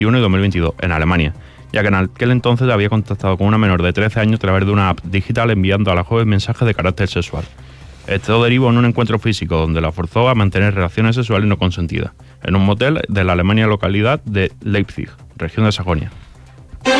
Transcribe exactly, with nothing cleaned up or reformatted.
y dos mil veintidós en Alemania, ya que en aquel entonces había contactado con una menor de trece años a través de una app digital enviando a la joven mensajes de carácter sexual. Esto derivó en un encuentro físico donde la forzó a mantener relaciones sexuales no consentidas, en un motel de la Alemania localidad de Leipzig, región de Sajonia.